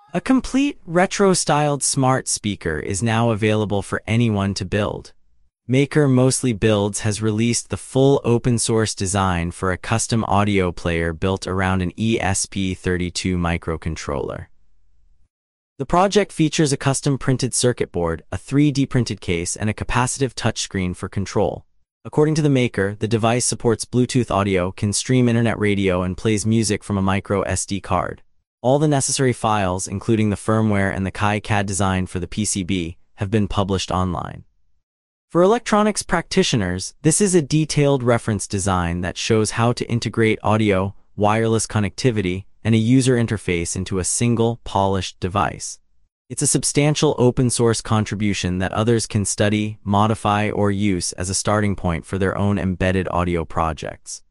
A complete retro-styled smart speaker is now available for anyone to build. Maker Mostly Builds has released the full open-source design for a custom audio player built around an ESP32 microcontroller. The project features a custom printed circuit board, a 3D printed case, and a capacitive touchscreen for control. According to the maker, the device supports Bluetooth audio, can stream internet radio, and plays music from a micro SD card. All the necessary files, including the firmware and the KiCad design for the PCB, have been published online. For electronics practitioners, this is a detailed reference design that shows how to integrate audio, wireless connectivity, and a user interface into a single, polished device. It's a substantial open-source contribution that others can study, modify, or use as a starting point for their own embedded audio projects.